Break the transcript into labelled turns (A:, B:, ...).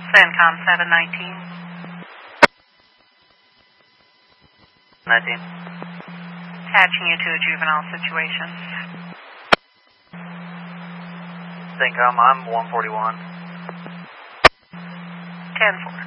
A: CENTCOM 719.
B: 19.
A: Attaching you to a juvenile situation.
B: CENTCOM, I'm 141.
A: 10-4.